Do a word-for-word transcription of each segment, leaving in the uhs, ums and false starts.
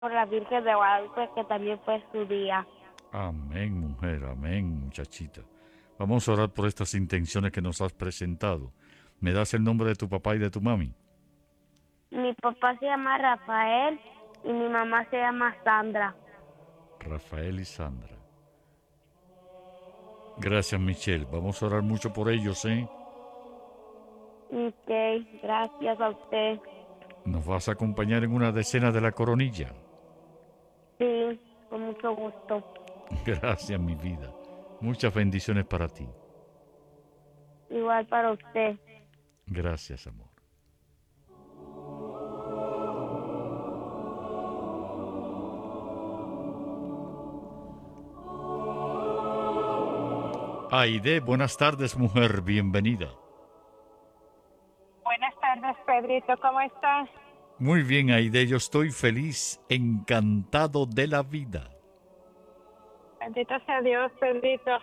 por la Virgen de Guadalupe, que también fue su día. Amén, mujer, amén, muchachita. Vamos a orar por estas intenciones que nos has presentado. ¿Me das el nombre de tu papá y de tu mami? Mi papá se llama Rafael y mi mamá se llama Sandra. Rafael y Sandra. Gracias, Michelle. Vamos a orar mucho por ellos, ¿eh? Ok, gracias a usted. ¿Nos vas a acompañar en una decena de la coronilla? Sí, con mucho gusto. Gracias, mi vida. Muchas bendiciones para ti. Igual para usted. Gracias, amor. Aide, buenas tardes, mujer. Bienvenida. Buenas tardes, Pedrito, ¿cómo estás? Muy bien, Aide. Yo estoy feliz, encantado de la vida. Bendito sea Dios, Pedrito.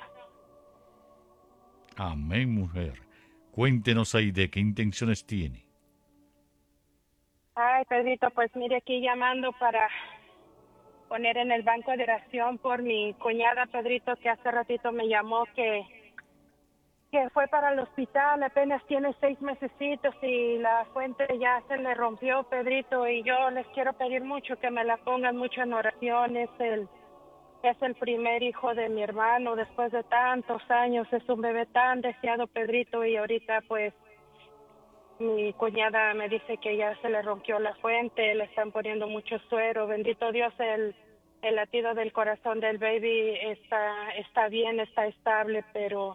Amén, mujer. Cuéntenos, Aide, qué intenciones tiene. Ay, Pedrito, pues mire aquí llamando para poner en el banco de oración por mi cuñada, Pedrito, que hace ratito me llamó que, que fue para el hospital, apenas tiene seis mesecitos y la fuente ya se le rompió, Pedrito, y yo les quiero pedir mucho que me la pongan mucho en oraciones. El Es el primer hijo de mi hermano después de tantos años. Es un bebé tan deseado, Pedrito, y ahorita pues mi cuñada me dice que ya se le rompió la fuente, le están poniendo mucho suero. Bendito Dios, el, el latido del corazón del baby está, está bien, está estable, pero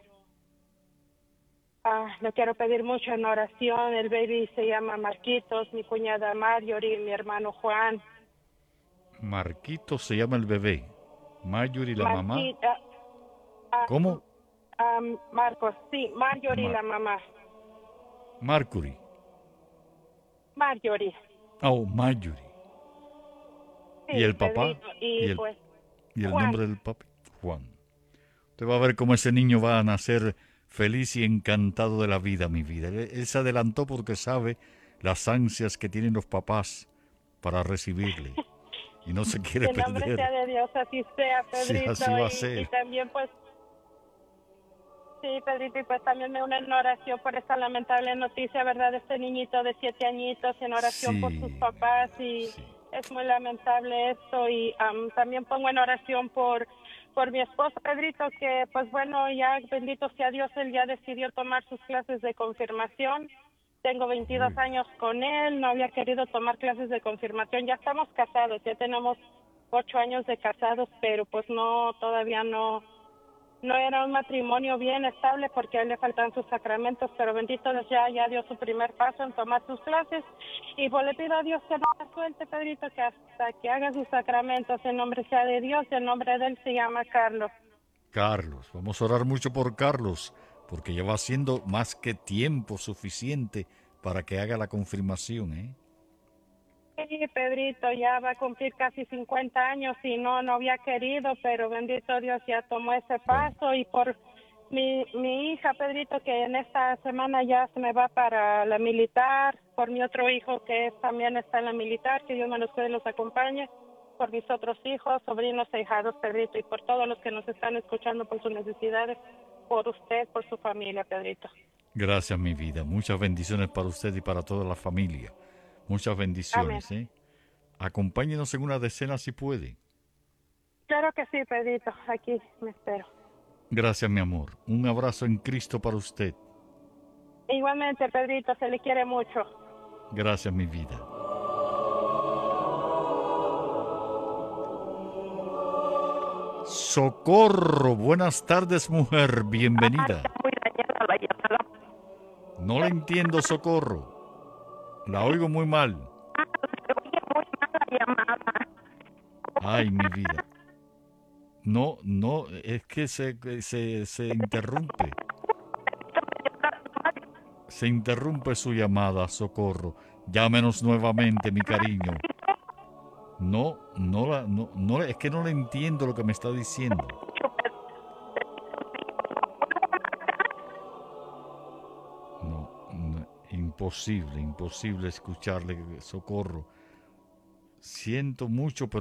ah, le quiero pedir mucho en oración. El baby se llama Marquitos, mi cuñada Marjorie, mi hermano Juan. Marquito se llama el bebé. Marjorie, la mamá. Marquita, ah, ¿Cómo? ah, Marcos, sí, Marjorie, Mar la mamá. Marcury. Marjorie, Oh, Marjorie. ¿Y sí, el papá? Pedrito, ¿Y y el, pues y el Juan. nombre del papi? Juan. Usted va a ver cómo ese niño va a nacer feliz y encantado de la vida, mi vida. Él, él se adelantó porque sabe las ansias que tienen los papás para recibirle y no se quiere Que el nombre sea perder. de Dios, así sea, Si Pedrito, así va a y, y ser. también pues, sí, Pedrito, y pues también me uno en oración por esta lamentable noticia, ¿verdad? De este niñito de siete añitos, en oración por sus Sí, mi papás, vida, y sí. es muy lamentable esto, y am, también pongo en oración por por mi esposo Pedrito, que pues bueno, ya bendito sea Dios, él ya decidió tomar sus clases de confirmación. Tengo Muy veintidós bien. años con él, no había querido tomar clases de confirmación, ya estamos casados, ya tenemos ocho años de casados, pero pues no, todavía no, no era un matrimonio bien estable porque a él le faltan sus sacramentos, pero bendito Dios ya, ya dio su primer paso en tomar sus clases, y pues le pido a Dios que no la suelte, Pedrito, que hasta que haga sus sacramentos, el nombre sea de Dios, y el nombre de él se llama Carlos. Carlos, vamos a orar mucho por Carlos, porque ya va siendo más que tiempo suficiente para que haga la confirmación, ¿eh? Sí, Pedrito ya va a cumplir casi cincuenta años y no, no había querido, pero bendito Dios ya tomó ese Bueno, paso, y por mi, mi hija, Pedrito, que en esta semana ya se me va para la militar, por mi otro hijo que es- también está en la militar, que Dios me los cuide y los acompañe, por mis otros hijos, sobrinos e hijados, Pedrito, y por todos los que nos están escuchando por sus necesidades, por usted, por su familia, Pedrito. gracias, mi vida. Muchas bendiciones para usted y para toda la familia. Muchas Amén. bendiciones, ¿eh? Acompáñenos en una decena si puede. Claro que sí, Pedrito, aquí me espero. Gracias, mi amor. Un abrazo en Cristo para usted. Igualmente, Pedrito, se le quiere mucho. Gracias, mi vida. Socorro, buenas tardes, mujer. Ah, Bienvenida. está muy dañada la llamada. No la entiendo, Socorro. La oigo muy mal. Ah, se oye muy mal la llamada. Ay, mi vida. No, no, es que se, se, se interrumpe. Se interrumpe su llamada, Socorro. Llámenos nuevamente, mi cariño. No, no la, no, no, es que no le entiendo lo que me está diciendo. No, no, imposible, imposible escucharle, Socorro. Siento mucho, pero